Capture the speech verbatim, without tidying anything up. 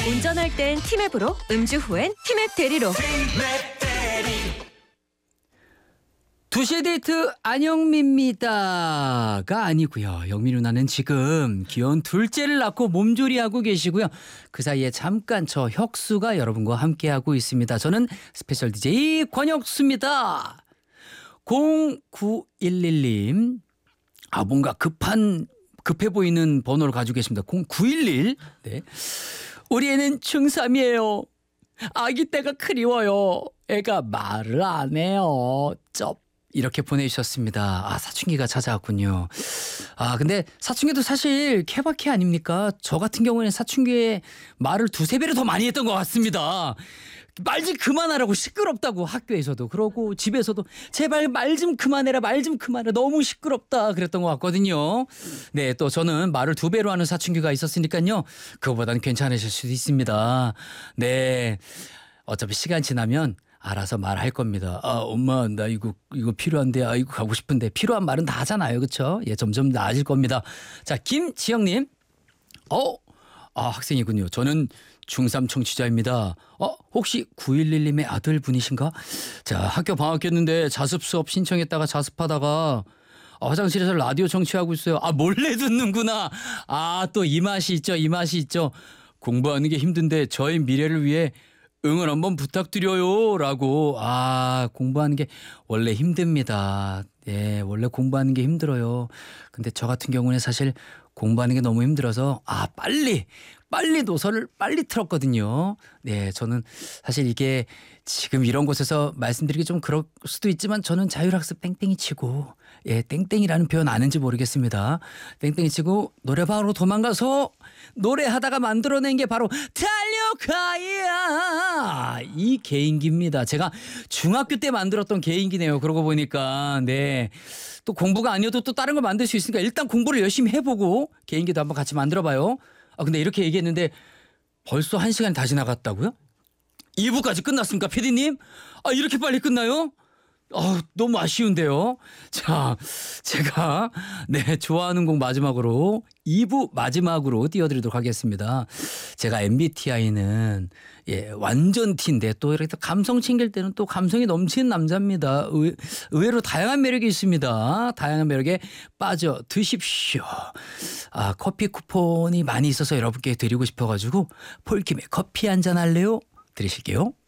운전할 땐 티맵으로, 음주 후엔 티맵 대리로. 두 시의 데이트 안영미입니다가 아니고요. 영미 누나는 지금 귀여운 둘째를 낳고 몸조리하고 계시고요. 그 사이에 잠깐 저 혁수가 여러분과 함께하고 있습니다. 저는 스페셜 디제이 권혁수입니다. 공구일일 님. 아 뭔가 급한 급해 보이는 번호를 가지고 계십니다. 공구일일. 네. 우리 애는 중삼이에요. 아기 때가 그리워요. 애가 말을 안 해요. 쩝. 이렇게 보내주셨습니다. 아, 사춘기가 찾아왔군요. 아, 근데 사춘기도 사실 케바케 아닙니까? 저 같은 경우에는 사춘기에 말을 두세 배로 더 많이 했던 것 같습니다. 말 좀 그만하라고, 시끄럽다고 학교에서도 그러고 집에서도 제발 말 좀 그만해라, 말 좀 그만해, 너무 시끄럽다 그랬던 것 같거든요. 네, 또 저는 말을 두 배로 하는 사춘기가 있었으니까요. 그거보다는 괜찮으실 수도 있습니다. 네, 어차피 시간 지나면 알아서 말할 겁니다. 아, 엄마, 나 이거, 이거 필요한데, 아, 이거 가고 싶은데. 필요한 말은 다 하잖아요. 그쵸? 예, 점점 나아질 겁니다. 자, 김지영님. 어, 아, 학생이군요. 저는 중삼 청취자입니다. 어, 혹시 구일일 님의 아들분이신가? 자, 학교 방학했는데 자습 수업 신청했다가 자습하다가 아, 화장실에서 라디오 청취하고 있어요. 아, 몰래 듣는구나. 아, 또 이 맛이 있죠. 이 맛이 있죠. 공부하는 게 힘든데 저의 미래를 위해 응원 한번 부탁드려요 라고. 아, 공부하는 게 원래 힘듭니다. 예, 원래 공부하는 게 힘들어요. 근데 저 같은 경우는 사실 공부하는 게 너무 힘들어서 아, 빨리 빨리 노선을 빨리 틀었거든요. 네, 저는 사실 이게 지금 이런 곳에서 말씀드리기 좀 그럴 수도 있지만 저는 자율학습 땡땡이 치고, 예, 땡땡이라는 표현 아는지 모르겠습니다. 땡땡이 치고 노래방으로 도망가서 노래하다가 만들어낸 게 바로 달려가야 이 개인기입니다. 제가 중학교 때 만들었던 개인기네요. 그러고 보니까. 네, 또 공부가 아니어도 또 다른 걸 만들 수 있으니까 일단 공부를 열심히 해보고 개인기도 한번 같이 만들어봐요. 아, 근데 이렇게 얘기했는데 벌써 한 시간이 다 지나갔다고요? 이 부까지 끝났습니까, 피디님? 아, 이렇게 빨리 끝나요? 아, 너무 아쉬운데요. 자, 제가 네, 좋아하는 곡 마지막으로 이 부 마지막으로 띄워드리도록 하겠습니다. 제가 엠비티아이는 예, 완전 T인데 또 이렇게 감성 챙길 때는 또 감성이 넘치는 남자입니다. 의, 의외로 다양한 매력이 있습니다. 다양한 매력에 빠져 드십시오. 아, 커피 쿠폰이 많이 있어서 여러분께 드리고 싶어가지고 폴킴의 커피 한잔 할래요? 드리실게요.